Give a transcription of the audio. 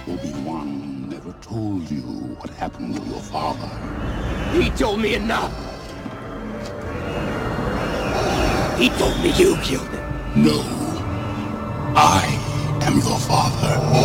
Obi-Wan never told you what happened to your father. He told me enough. He told me you killed him. No. I am your father.